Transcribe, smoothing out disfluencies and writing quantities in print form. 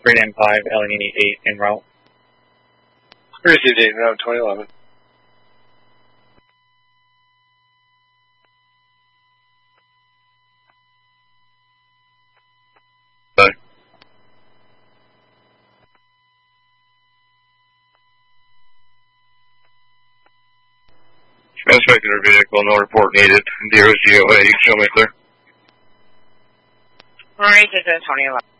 Green M5, Allegheny 8 en route. Received 8 en route, 2011. Bye. Inspected our vehicle, no report needed. DOGOA, show me clear. Alright, this is Tony 11.